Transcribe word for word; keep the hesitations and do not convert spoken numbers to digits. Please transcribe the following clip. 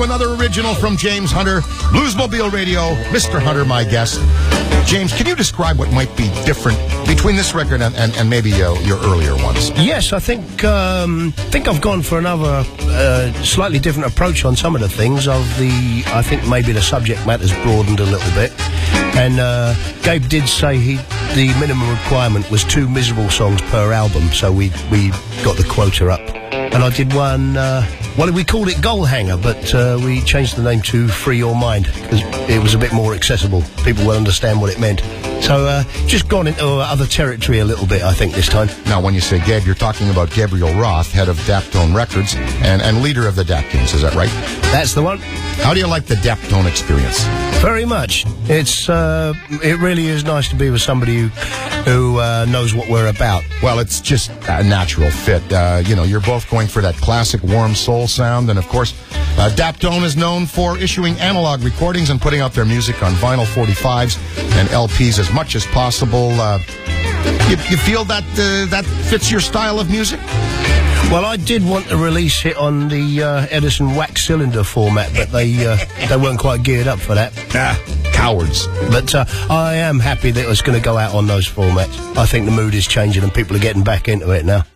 Another original from James Hunter, Bluesmobile Radio, Mister Hunter, my guest. James, can you describe what might be different between this record and, and, and maybe uh, your earlier ones? Yes, I think um, think I've gone for another uh, slightly different approach on some of the things. Of the, I think maybe the subject matter's broadened a little bit. And uh, Gabe did say he the minimum requirement was two miserable songs per album, so we we got the quota up. And I did one, uh, well, we called it Goal Hanger, but uh, we changed the name to Free Your Mind, because it was a bit more accessible. People will understand what it meant. So, uh, just gone into other territory a little bit, I think, this time. Now, when you say Gabe, you're talking about Gabriel Roth, head of Daptone Records, and, and leader of the Daptones, is that right? That's the one. How do you like the Daptone experience? Very much. It's, uh, it really is nice to be with somebody who, who uh, knows what we're about. Well, it's just a natural fit. Uh, you know, you're both going for that classic warm soul sound, and of course, uh, Daptone is known for issuing analog recordings and putting out their music on vinyl forty-fives and L Ps as much as possible. Uh, you, you feel that uh, that fits your style of music? Well, I did want to release it on the uh, Edison wax cylinder format, but they uh, they weren't quite geared up for that. Ah, cowards. But uh, I am happy that it was going to go out on those formats. I think the mood is changing and people are getting back into it now.